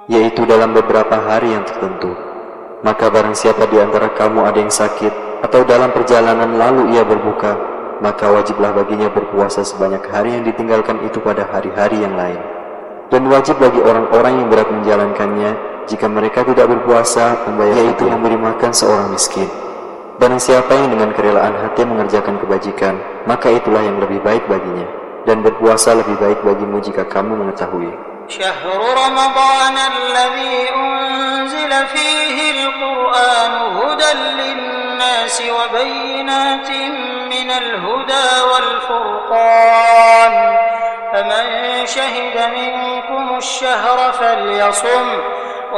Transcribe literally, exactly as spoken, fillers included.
yaitu dalam beberapa hari yang tertentu. Maka barang siapa di antara kamu ada yang sakit, atau dalam perjalanan lalu ia berbuka, maka wajiblah baginya berpuasa sebanyak hari yang ditinggalkan itu pada hari-hari yang lain. Dan wajib bagi orang-orang yang berat menjalankannya, jika mereka tidak berpuasa, membayar yaitu memberi makan seorang miskin. Barang siapa yang dengan kerelaan hati mengerjakan kebajikan, maka itulah yang lebih baik baginya. Dan berpuasa lebih baik bagimu jika kamu mengetahui. شهر رمضان الذي أنزل فيه القرآن هدى للناس وبينات من الهدى والفرقان فمن شهد منكم الشهر فليصم